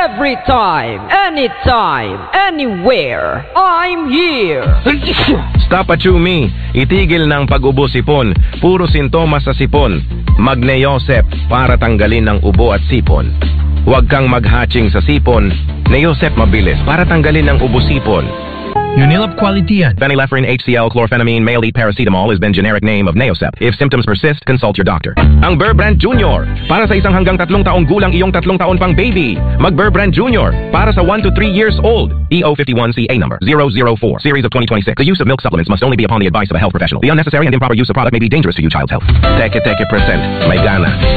Every time, anytime, anywhere, I'm here. Stop at me. Itigil ng pag-ubo sipon. Puro sintomas sa sipon. Mag-Neosep para tanggalin ng ubo at sipon. Huwag kang mag-hatching sa sipon. Neosep mabilis para tanggalin ng ubo sipon. Unilab quality yan. Phenylephrine HCl chlorphenamine male elite paracetamol has been generic name of Neosep. If symptoms persist, consult your doctor. Ang Burr Brand Junior. Para sa isang hanggang 3 taong gulang iyong 3 taon pang baby. Mag Burr Brand Junior. Para sa 1 to 3 years old. EO51CA number 004 series of 2026. The use of milk supplements must only be upon the advice of a health professional. The unnecessary and improper use of product may be dangerous to your child's health. Teke percent. May gana.